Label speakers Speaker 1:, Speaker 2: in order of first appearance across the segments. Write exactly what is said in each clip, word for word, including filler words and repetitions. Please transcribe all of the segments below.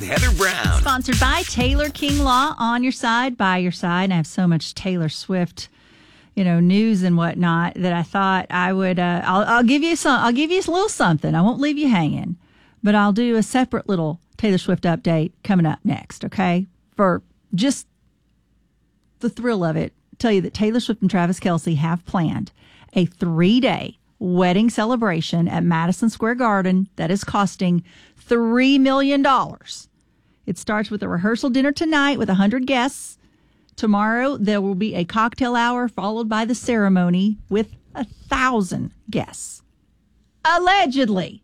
Speaker 1: Heather Brown.
Speaker 2: Sponsored by Taylor King Law, on your side, by your side. And I have so much Taylor Swift, you know, news and whatnot that I thought I would. Uh, I'll, I'll give you some. I'll give you a little something. I won't leave you hanging, but I'll do a separate little Taylor Swift update coming up next. Okay, for just the thrill of it, tell you that Taylor Swift and Travis Kelce have planned a three-day wedding celebration at Madison Square Garden that is costing three million dollars. It starts with a rehearsal dinner tonight with one hundred guests. Tomorrow, there will be a cocktail hour followed by the ceremony with one thousand guests. Allegedly.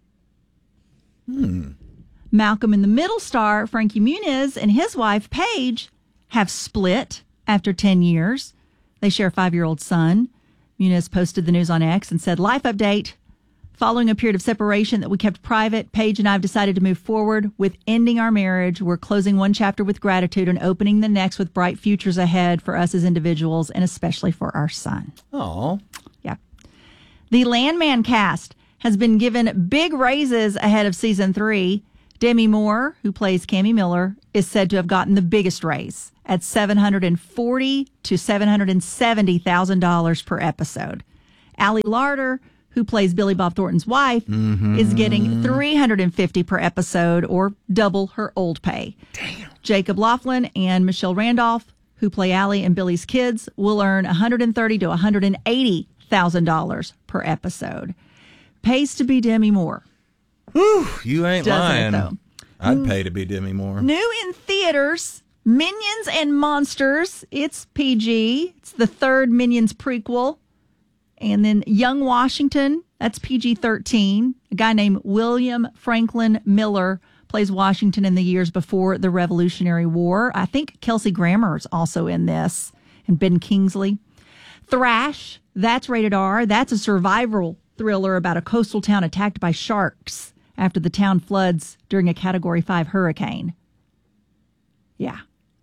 Speaker 3: Hmm.
Speaker 2: Malcolm in the Middle star Frankie Muniz and his wife, Paige, have split after ten years. They share a five-year-old son. Muniz posted the news on X and said, "Life update. Following a period of separation that we kept private, Paige and I have decided to move forward with ending our marriage. We're closing one chapter with gratitude and opening the next with bright futures ahead for us as individuals and especially for our son."
Speaker 3: Oh.
Speaker 2: Yeah. The Landman cast has been given big raises ahead of season three. Demi Moore, who plays Cammy Miller, is said to have gotten the biggest raise at seven hundred forty thousand dollars to seven hundred seventy thousand dollars per episode. Allie Larder, who plays Billy Bob Thornton's wife, mm-hmm. is getting three hundred fifty dollars per episode, or double her old pay.
Speaker 3: Damn.
Speaker 2: Jacob Laughlin and Michelle Randolph, who play Allie and Billy's kids, will earn one hundred thirty thousand to one hundred eighty thousand dollars per episode. Pays to be Demi Moore.
Speaker 3: Whew, you ain't
Speaker 2: Doesn't
Speaker 3: lying.
Speaker 2: it, though?
Speaker 3: I'd pay to be Demi Moore.
Speaker 2: New in theaters, Minions and Monsters. It's P G. It's the third Minions prequel. And then Young Washington, that's P G thirteen. A guy named William Franklin Miller plays Washington in the years before the Revolutionary War. I think Kelsey Grammer is also in this, and Ben Kingsley. Thrash, that's rated R. That's a survival thriller about a coastal town attacked by sharks after the town floods during a Category five hurricane. Yeah.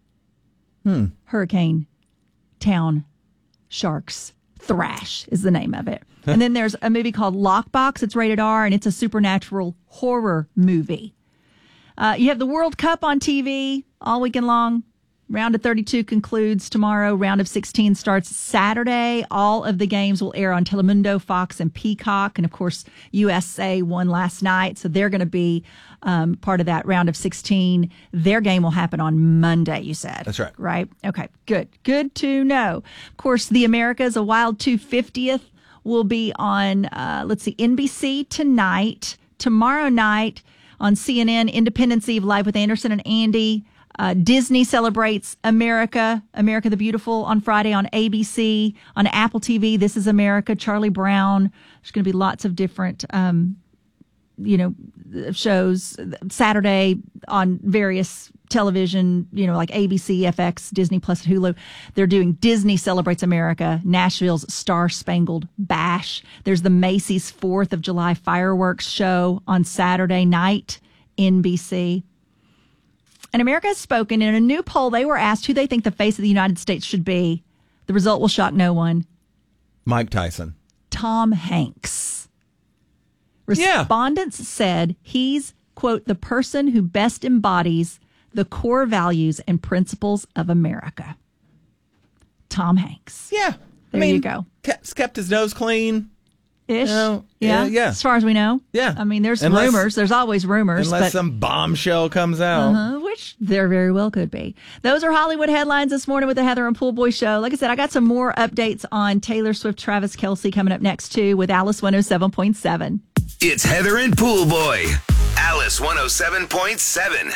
Speaker 3: Hmm.
Speaker 2: Hurricane Town Sharks. Thrash is the name of it. And then there's a movie called Lockbox. It's rated R, and it's a supernatural horror movie. Uh, you have the World Cup on T V all weekend long. Round of thirty-two concludes tomorrow. Round of sixteen starts Saturday. All of the games will air on Telemundo, Fox, and Peacock. And, of course, U S A won last night, so they're going to be um, part of that round of sixteen. Their game will happen on Monday, you said.
Speaker 3: That's right.
Speaker 2: Right? Okay, good. Good to know. Of course, the Americas, a Wild two fiftieth, will be on, uh, let's see, N B C tonight. Tomorrow night on C N N, Independence Eve Live with Anderson and Andy. Uh, Disney celebrates America, America the Beautiful on Friday on A B C. On Apple T V, This is America, Charlie Brown. There's going to be lots of different, um, you know, shows. Saturday on various television, you know, like A B C, F X, Disney Plus, Hulu. They're doing Disney Celebrates America, Nashville's Star Spangled Bash. There's the Macy's fourth of July fireworks show on Saturday night, N B C. And America has spoken. In a new poll, they were asked who they think the face of the United States should be. The result will shock no one.
Speaker 3: Mike Tyson.
Speaker 2: Tom Hanks. Respondents yeah. said he's, quote, the person who best embodies the core values and principles of America. Tom Hanks.
Speaker 3: Yeah.
Speaker 2: There
Speaker 3: I mean,
Speaker 2: you go.
Speaker 3: Kept, kept his nose clean.
Speaker 2: Ish.
Speaker 3: You know,
Speaker 2: yeah.
Speaker 3: yeah. Yeah.
Speaker 2: As far as we know.
Speaker 3: Yeah.
Speaker 2: I mean, there's
Speaker 3: unless,
Speaker 2: rumors. There's always rumors.
Speaker 3: Unless
Speaker 2: but,
Speaker 3: some bombshell comes out.
Speaker 2: Uh-huh, which there very well could be. Those are Hollywood headlines this morning with the Heather and Pool Boy Show. Like I said, I got some more updates on Taylor Swift, Travis Kelce coming up next, too, with Alice one oh seven point seven.
Speaker 1: It's Heather and Pool Boy. Alice one oh seven point seven.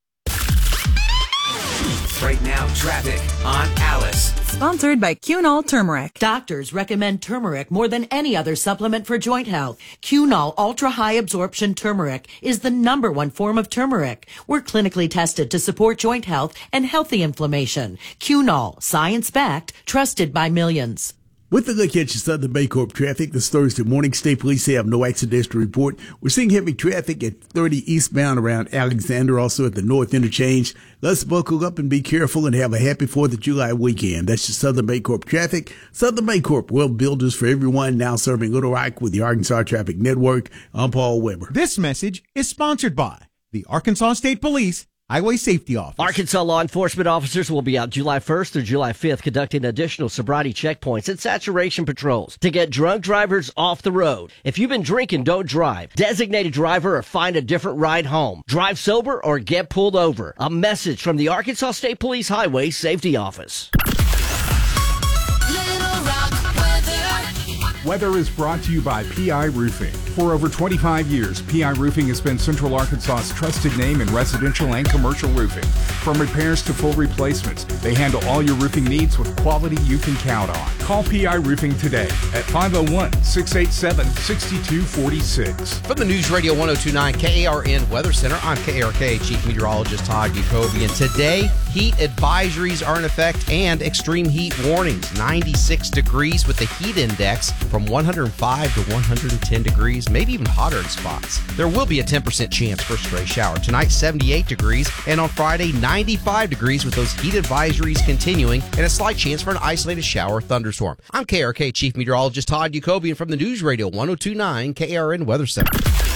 Speaker 1: Right now, traffic on Alice.
Speaker 4: Sponsored by Cunol Turmeric.
Speaker 5: Doctors recommend turmeric more than any other supplement for joint health. Cunol Ultra High Absorption Turmeric is the number one form of turmeric. We're clinically tested to support joint health and healthy inflammation. Cunol, science-backed, trusted by millions.
Speaker 6: With the look at your Southern Baycorp traffic this Thursday morning, State Police have no accidents to report. We're seeing heavy traffic at thirty eastbound around Alexander, also at the North Interchange. Let's buckle up and be careful and have a happy fourth of July weekend. That's your Southern Baycorp traffic. Southern Baycorp, well builders for everyone, now serving Little Rock with the Arkansas Traffic Network. I'm Paul Weber.
Speaker 7: This message is sponsored by the Arkansas State Police
Speaker 6: Highway Safety Office.
Speaker 7: Arkansas law enforcement officers will be out July first through July fifth conducting additional sobriety checkpoints and saturation patrols to get drunk drivers off the road. If you've been drinking, don't drive. Designate a driver or find a different ride home. Drive sober or get pulled over. A message from the Arkansas State Police Highway Safety Office.
Speaker 8: Weather is brought to you by P I Roofing. For over twenty-five years, P I Roofing has been Central Arkansas's trusted name in residential and commercial roofing. From repairs to full replacements, they handle all your roofing needs with quality you can count on. Call P I Roofing today at five oh one, six eight seven, six two four six.
Speaker 9: From the News Radio one oh two point nine K A R N Weather Center, I'm K A R K Chief Meteorologist Todd Jacobian. Today, heat advisories are in effect and extreme heat warnings. ninety-six degrees with the heat index from one hundred five to one hundred ten degrees, maybe even hotter in spots. There will be a ten percent chance for a stray shower. Tonight, seventy-eight degrees, and on Friday, ninety-five degrees with those heat advisories continuing and a slight chance for an isolated shower or thunderstorm. I'm K A R K Chief Meteorologist Todd Jacobian from the News Radio one oh two point nine K A R N Weather Center.